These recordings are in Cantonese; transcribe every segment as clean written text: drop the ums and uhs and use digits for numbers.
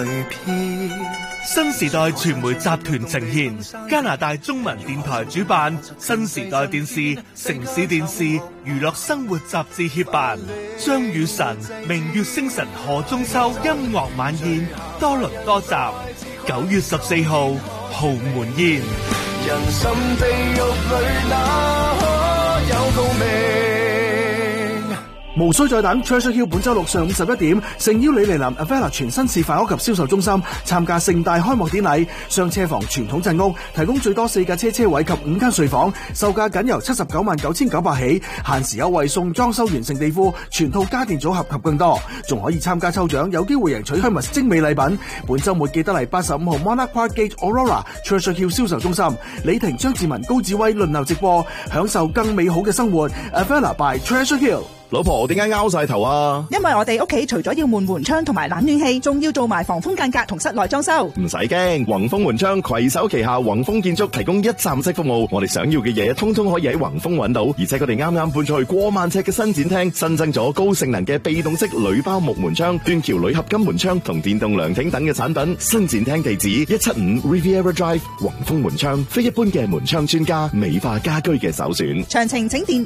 新時代傳媒集團呈現，加拿大中文電台主辦，新時代電視、城市電視、娛樂生活雜誌協辦，張雨晨、明月星辰賀中秋音樂晚宴多倫多站，9月14號豪門宴。人生地獄裏哪可有共鳴？ 無需再等 Treasure Hill 本周六上午11點，誠邀你嚟臨 Avella 全新示範屋及銷售中心參加盛大開幕典禮。雙車房傳統鎮屋提供最多4架車位及5間睡房，售價僅由799900起，限時優惠送裝修完成地庫、全套家電組合及更多，仲可以參加抽獎，有機會贏取 Hermes 精美禮品。本周末記得嚟85號 Monarch Park Gate Aurora Treasure Hill 銷售中心，李婷、張志文、高志威輪流直播，享受更美好嘅生活。Avella by Treasure Hill。 老婆，點解拗晒頭啊？ 因為我哋屋企除咗要換門窗同埋冷暖氣，仲要做埋防風間隔同室內裝修。 唔使驚，宏豐門窗攜手旗下宏豐建築提供一站式服務，我哋想要嘅嘢通通可以喺宏豐揾到，而且佢哋啱啱搬出去過萬尺嘅新展廳，新增咗高性能嘅被動式鋁包木門窗、斷橋鋁合金門窗同電動涼亭等嘅產品。新展廳地址175 Riviera Drive， 宏豐門窗，非一般嘅門窗專家，美化家居嘅首選。 詳情請電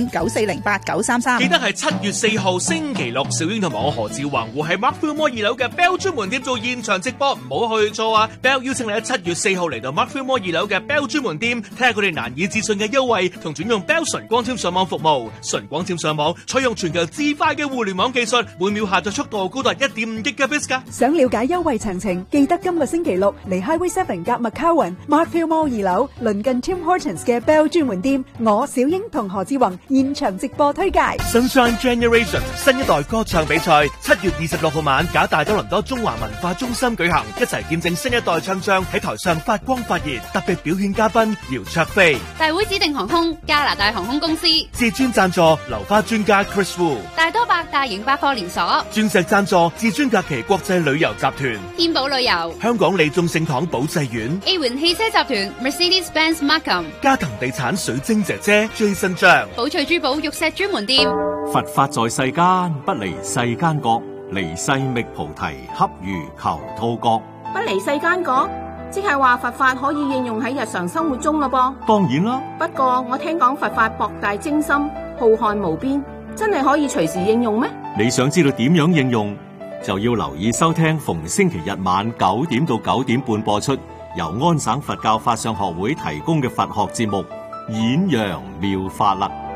905-9408-933。 記得係7月4號星期六，小英同埋我何志宏會喺 Markfield Mall 2樓嘅 Bell 專門店做現場直播，唔好去錯啊 ！Bell 邀請你喺7月4號嚟到 Markfield Mall 2樓嘅 Bell 專門店，睇下佢哋難以置信嘅優惠同轉用 Bell 純光纖上網服務。純光纖上網採用全球至快嘅互聯網技術，每秒下載速度高達1.5 Gbps 㗎。 想了解優惠詳情，記得今個星期六嚟 Highway 7夾 McCowan Markfield Mall 2樓鄰近 Tim Hortons 嘅 Bell 專門店，我小英同何志宏現場直播推介。 Sunshine Generation 新一代歌唱比賽7月26號晚，假大多倫多中華文化中心舉行，一齊見證新一代唱將喺台上發光發熱。特別表演嘉賓姚焯菲， 大會指定航空加拿大航空公司， 至尊贊助流花專家 Chris Wu， 大多百大型百貨連鎖， 鑽石贊助至尊假期國際旅遊集團， 天寶旅遊， 香港利眾聖堂保濟院， A 環汽車集團 Mercedes-Benz Markham， 加藤地產水晶姐姐 Jason 張， 寶翠珠寶玉石專門店。 佛法在世間，不離世間覺，離世覓菩提，恰如求兔角。 不離世間覺，即係話佛法可以應用喺日常生活中咯噃。 當然啦， 不過我聽講佛法博大精深，浩瀚無邊，真係可以隨時應用咩？ 你想知道點樣應用，就要留意收聽逢星期日晚9點到9點半播出，由安省佛教法相學會提供嘅佛學節目《演揚妙法》啦。